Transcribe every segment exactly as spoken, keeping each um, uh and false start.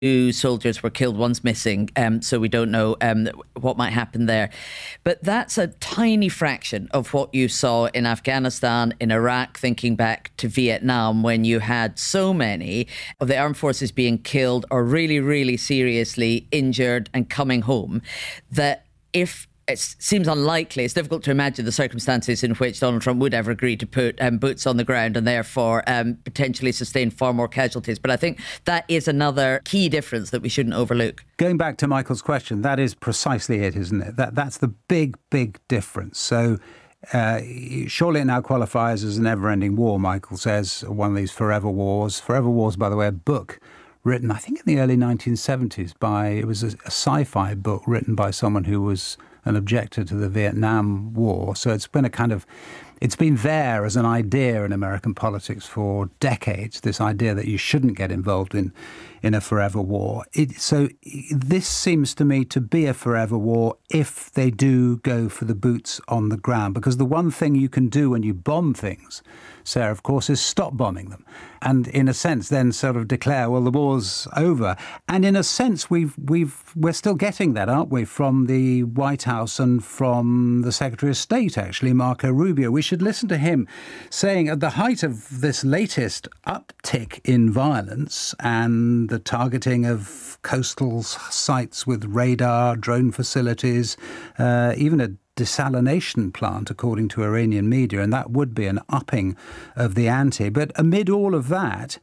Two soldiers were killed, one's missing, um, so we don't know um, what might happen there. But that's a tiny fraction of what you saw in Afghanistan, in Iraq, thinking back to Vietnam, when you had so many of the armed forces being killed or really, really seriously injured and coming home, that if it seems unlikely, it's difficult to imagine the circumstances in which Donald Trump would ever agree to put um, boots on the ground and therefore um, potentially sustain far more casualties. But I think that is another key difference that we shouldn't overlook. Going back to Michael's question, that is precisely it, isn't it? That That's the big, big difference. So uh, surely it now qualifies as a never-ending war, Michael says, one of these forever wars. Forever Wars, by the way, a book written, I think, in the early nineteen seventies by, it was a, a sci-fi book written by someone who was an objector to the Vietnam War. So it's been a kind of, it's been there as an idea in American politics for decades, this idea that you shouldn't get involved in, in a forever war. It, so this seems to me to be a forever war if they do go for the boots on the ground. Because the one thing you can do when you bomb things, Sarah, of course, is stop bombing them. And in a sense, then sort of declare, well, the war's over. And in a sense, we've we've we're still getting that, aren't we, from the White House and from the Secretary of State, actually, Marco Rubio. We should listen to him saying at the height of this latest uptick in violence and the targeting of coastal sites with radar, drone facilities, uh, even a desalination plant, according to Iranian media, and that would be an upping of the ante. But amid all of that,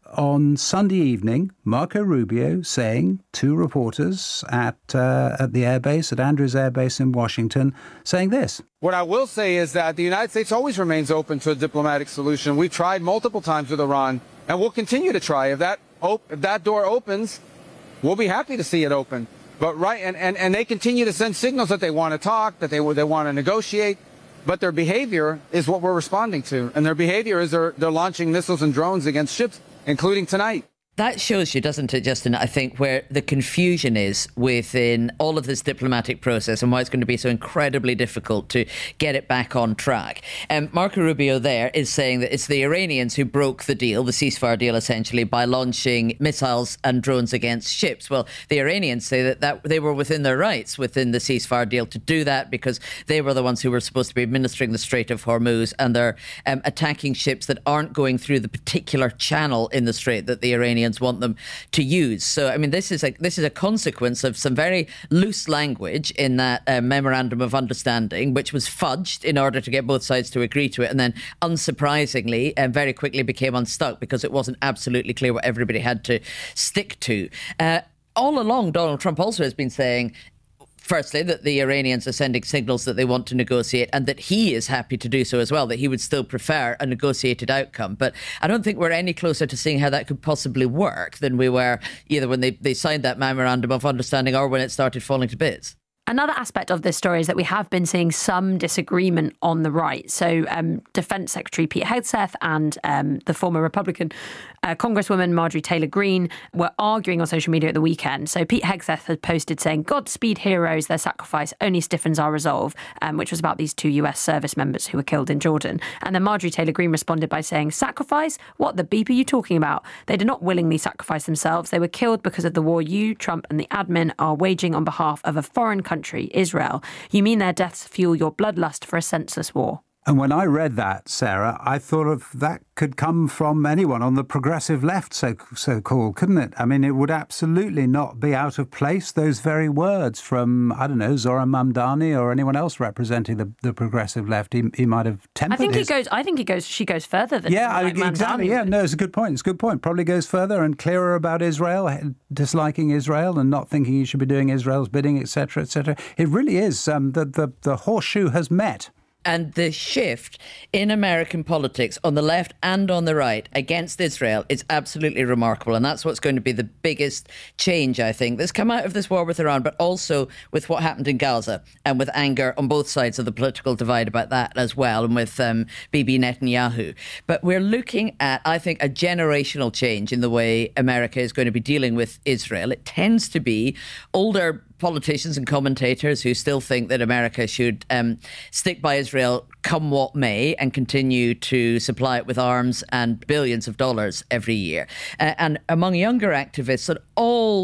on Sunday evening, Marco Rubio saying to reporters at uh, at the airbase, at Andrews Air Base in Washington, saying this. What I will say is that the United States always remains open to a diplomatic solution. We've tried multiple times with Iran, and we'll continue to try. If that, op- if that door opens, we'll be happy to see it open. But right, and, and, and they continue to send signals that they want to talk, that they they want to negotiate, but their behavior is what we're responding to. And their behavior is they're, they're launching missiles and drones against ships, including tonight. That shows you, doesn't it, Justin, I think, where the confusion is within all of this diplomatic process and why it's going to be so incredibly difficult to get it back on track. Um, Marco Rubio there is saying that it's the Iranians who broke the deal, the ceasefire deal, essentially, by launching missiles and drones against ships. Well, the Iranians say that, that they were within their rights within the ceasefire deal to do that because they were the ones who were supposed to be administering the Strait of Hormuz, and they're um, attacking ships that aren't going through the particular channel in the Strait that the Iranians want them to use. So, I mean, this is a this is a consequence of some very loose language in that uh, memorandum of understanding, which was fudged in order to get both sides to agree to it, and then, unsurprisingly, uh, very quickly became unstuck because it wasn't absolutely clear what everybody had to stick to. Uh, all along, Donald Trump also has been saying, firstly, that the Iranians are sending signals that they want to negotiate and that he is happy to do so as well, that he would still prefer a negotiated outcome. But I don't think we're any closer to seeing how that could possibly work than we were either when they, they signed that memorandum of understanding or when it started falling to bits. Another aspect of this story is that we have been seeing some disagreement on the right. So um, Defense Secretary Pete Hegseth and um, the former Republican uh, Congresswoman Marjorie Taylor Greene were arguing on social media at the weekend. So Pete Hegseth had posted saying, "Godspeed heroes, their sacrifice only stiffens our resolve," um, which was about these two U S service members who were killed in Jordan. And then Marjorie Taylor Greene responded by saying, "Sacrifice? What the beep are you talking about? They did not willingly sacrifice themselves. They were killed because of the war you, Trump, and the admin are waging on behalf of a foreign country. Country, Israel. You mean their deaths fuel your bloodlust for a senseless war?" And when I read that, Sarah, I thought of that could come from anyone on the progressive left, so so called, couldn't it? I mean, it would absolutely not be out of place, those very words from, I don't know, Zoran Mamdani or anyone else representing the, the progressive left. He, he might have tempered I think his... it goes, I think it goes, she goes further than Yeah, like I, exactly. Mamdani. Yeah, no, it's a good point. It's a good point. Probably goes further and clearer about Israel, disliking Israel and not thinking he should be doing Israel's bidding, et cetera, et cetera. It really is, um, the, the, the horseshoe has met. And the shift in American politics on the left and on the right against Israel is absolutely remarkable. And that's what's going to be the biggest change, I think, that's come out of this war with Iran, but also with what happened in Gaza and with anger on both sides of the political divide about that as well, and with um, Bibi Netanyahu. But we're looking at, I think, a generational change in the way America is going to be dealing with Israel. It tends to be older politicians and commentators who still think that America should um, stick by Israel come what may and continue to supply it with arms and billions of dollars every year. Uh, and among younger activists at all